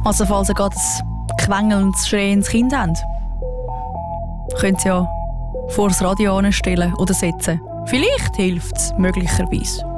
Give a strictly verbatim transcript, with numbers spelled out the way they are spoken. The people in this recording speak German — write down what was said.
Also falls ihr gerade ein quengelndes, schreiendes Kind habt, könnt ihr ja vor das Radio anstellen oder setzen. Vielleicht hilft es möglicherweise.